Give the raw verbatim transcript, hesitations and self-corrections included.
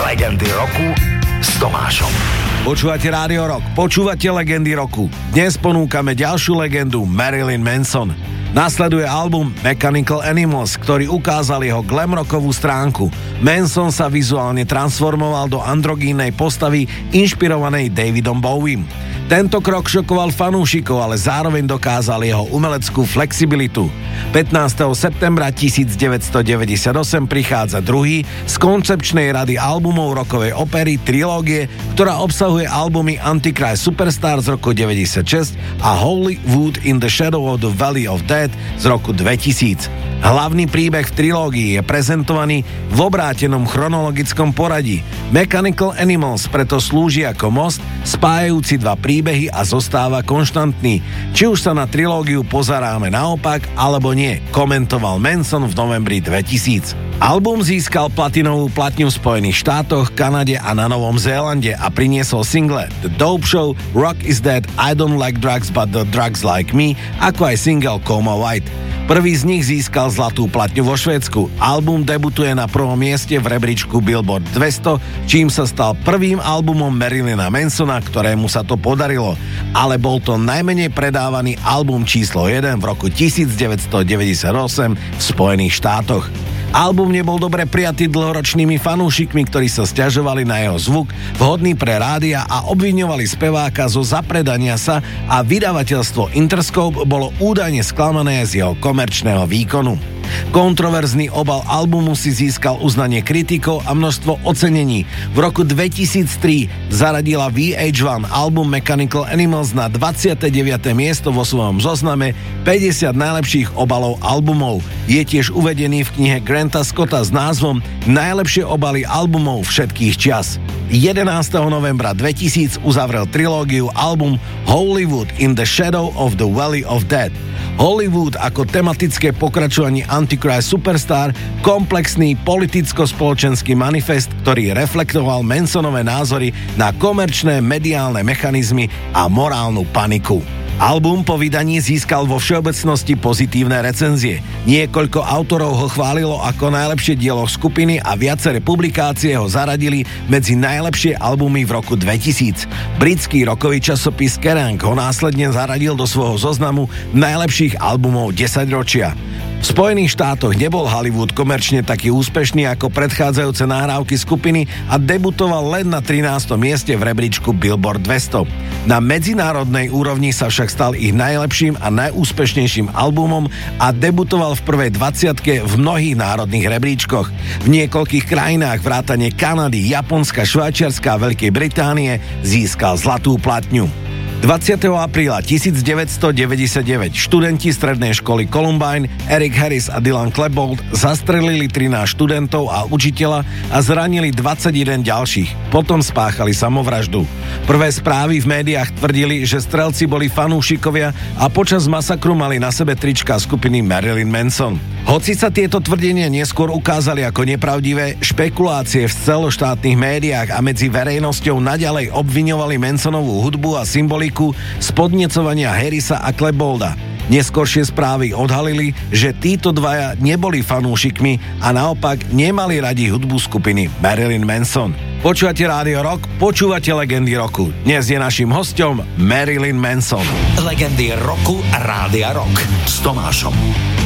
Legendy roku s Tomášom. Počúvate Rádio Rock, počúvate Legendy roku. Dnes ponúkame ďalšiu legendu, Marilyn Manson. Nasleduje album Mechanical Animals, ktorý ukázal jeho glam rockovú stránku. Manson sa vizuálne transformoval do androgínnej postavy inšpirovanej Davidom Bowiem. Tento krok šokoval fanúšikov, ale zároveň dokázal jeho umeleckú flexibilitu. pätnásteho septembra devätnásťstodeväťdesiatosem prichádza druhý z koncepčnej rady albumov rockovej opery Trilógie, ktorá obsahuje albumy Antichrist Superstar z roku deväťdesiatšesť a Hollywood in the Shadow of the Valley of Death z roku dvetisíc. Hlavný príbeh v trilógii je prezentovaný v obrátenom chronologickom poradí. Mechanical Animals preto slúži ako most, spájajúci dva príbehy a zostáva konštantný. Či už sa na trilógiu pozeráme naopak, alebo nie, komentoval Manson v novembri dvetisíc. Album získal platinovú platňu v Spojených štátoch, Kanade a na Novom Zélande a priniesol single The Dope Show, Rock is Dead, I Don't Like Drugs But The Drugs Like Me, ako aj single Coma White. Prvý z nich získal zlatú platňu vo Švédsku. Album debutuje na prvom mieste v rebríčku Billboard dvesto, čím sa stal prvým albumom Marilyna Mansona, ktorému sa to podarilo. Ale bol to najmenej predávaný album číslo jeden v roku devätnásťstodeväťdesiatosem v Spojených štátoch. Album nebol dobre prijatý dlhoročnými fanúšikmi, ktorí sa sťažovali na jeho zvuk, vhodný pre rádia a obviňovali speváka zo zapredania sa a vydavateľstvo Interscope bolo údajne sklamané z jeho komerčného výkonu. Kontroverzný obal albumu si získal uznanie kritikov a množstvo ocenení. V roku dvetisíctri zaradila vé há jeden album Mechanical Animals na dvadsiate deviate miesto vo svojom zozname päťdesiat najlepších obalov albumov. Je tiež uvedený v knihe Granta Scotta s názvom Najlepšie obaly albumov všetkých čias. jedenásteho novembra dvetisíc uzavrel trilógiu album Hollywood in the Shadow of the Valley of Death. Hollywood ako tematické pokračovanie Antichrist Superstar, komplexný politicko-spoločenský manifest, ktorý reflektoval Mansonové názory na komerčné mediálne mechanizmy a morálnu paniku. Album po vydaní získal vo všeobecnosti pozitívne recenzie. Niekoľko autorov ho chválilo ako najlepšie dielo skupiny a viaceré publikácie ho zaradili medzi najlepšie albumy v roku dvetisíc. Britský rockový časopis Kerrang ho následne zaradil do svojho zoznamu najlepších albumov desaťročia. V Spojených štátoch nebol Hollywood komerčne taký úspešný ako predchádzajúce nahrávky skupiny a debutoval len na trinástom mieste v rebríčku Billboard dvesto. Na medzinárodnej úrovni sa však stal ich najlepším a najúspešnejším albumom a debutoval v prvej dvadsiatke v mnohých národných rebríčkoch. V niekoľkých krajinách vrátane Kanady, Japonska, Švajčiarska a Veľkej Británie získal zlatú platňu. dvadsiateho apríla devätnásťstodeväťdesiatdeväť študenti strednej školy Columbine, Eric Harris a Dylan Klebold zastrelili trinásť študentov a učiteľa a zranili dvadsaťjeden ďalších. Potom spáchali samovraždu. Prvé správy v médiách tvrdili, že strelci boli fanúšikovia a počas masakru mali na sebe trička skupiny Marilyn Manson. Hoci sa tieto tvrdenia neskôr ukázali ako nepravdivé, špekulácie v celoštátnych médiách a medzi verejnosťou naďalej obviňovali Mansonovú hudbu a symboliku z podnecovania Harrisa a Klebolda. Neskôršie správy odhalili, že títo dvaja neboli fanúšikmi a naopak nemali radi hudbu skupiny Marilyn Manson. Počúvate Rádio Rock, počúvate Legendy roku. Dnes je naším hosťom Marilyn Manson. Legendy roku Rádia Rock s Tomášom.